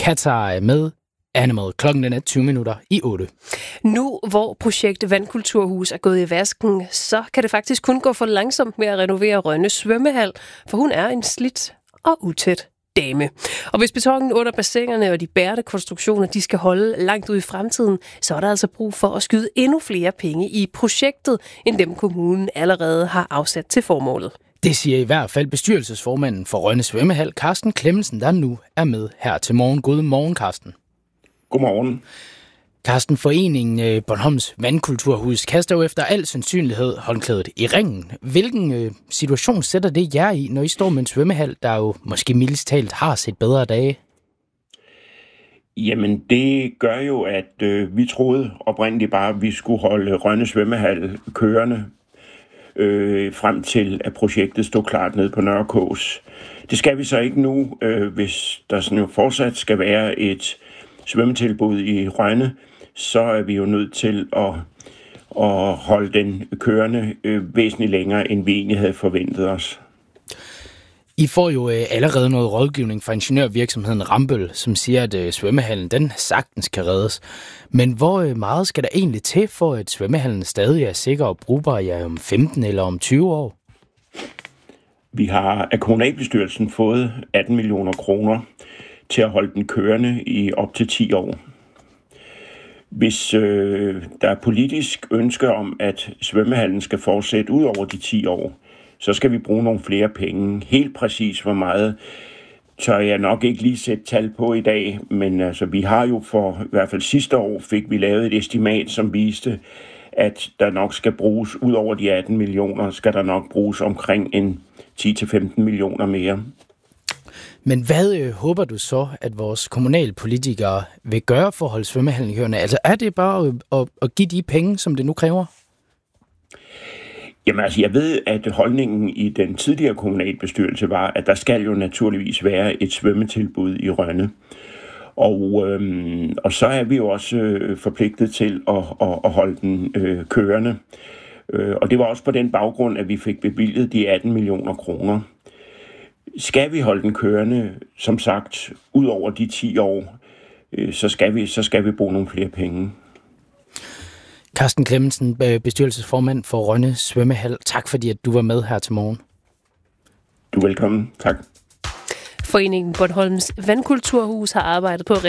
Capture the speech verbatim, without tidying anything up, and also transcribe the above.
Qatar med Animal. Klokken den er tyve minutter i otte. Nu hvor projektet Vandkulturhus er gået i vasken, så kan det faktisk kun gå for langsomt med at renovere Rønne svømmehal, for hun er en slidt og utæt dame. Og hvis betongen under bassinerne og de bærende konstruktioner, de skal holde langt ud i fremtiden, så er der altså brug for at skyde endnu flere penge i projektet, end dem kommunen allerede har afsat til formålet. Det siger i hvert fald bestyrelsesformanden for Rønne svømmehal, Carsten Clemmensen, der nu er med her til morgen. God morgen, Carsten. Godmorgen. Carsten, foreningen Bornholms Vandkulturhus kaster jo efter al sandsynlighed håndklædet i ringen. Hvilken øh, situation sætter det jer i, når I står med en svømmehal, der jo måske mildest talt har set bedre dage? Jamen, det gør jo, at øh, vi troede oprindeligt bare, at vi skulle holde Rønne svømmehal kørende øh, frem til, at projektet stod klart nede på Nørrekås. Det skal vi så ikke nu, øh, hvis der sådan jo fortsat skal være et svømmetilbud i Rønne, så er vi jo nødt til at, at holde den kørende øh, væsentligt længere, end vi egentlig havde forventet os. I får jo øh, allerede noget rådgivning fra ingeniørvirksomheden Rambøll, som siger, at øh, svømmehallen den sagtens kan reddes. Men hvor øh, meget skal der egentlig til, for at svømmehallen stadig er sikker og brugbar ja, om femten eller om tyve år? Vi har af kommunalbestyrelsen fået atten millioner kroner til at holde den kørende i op til ti år. Hvis øh, der er politisk ønske om, at svømmehallen skal fortsætte ud over de ti år, så skal vi bruge nogle flere penge. Helt præcis hvor meget tør jeg nok ikke lige sætte tal på i dag, men altså, vi har jo for i hvert fald sidste år fik vi lavet et estimat, som viste, at der nok skal bruges, ud over de atten millioner, skal der nok bruges omkring en ti til femten millioner mere. Men hvad øh, håber du så, at vores kommunalpolitikere vil gøre for at holde svømmehallen kørende? Altså er det bare at, at, at give de penge, som det nu kræver? Jamen altså, jeg ved, at holdningen i den tidligere kommunalbestyrelse var, at der skal jo naturligvis være et svømmetilbud i Rønne. Og, øhm, og så er vi jo også øh, forpligtet til at, at, at holde den øh, kørende. Øh, og det var også på den baggrund, at vi fik bevilget de atten millioner kroner. Skal vi holde den kørende, som sagt, ud over de ti år, øh, så, skal vi, så skal vi bruge nogle flere penge. Carsten Clemmensen, bestyrelsesformand for Rønne Svømmehal. Tak fordi, at du var med her til morgen. Du er velkommen. Tak. Foreningen Bornholms Vandkulturhus har arbejdet på at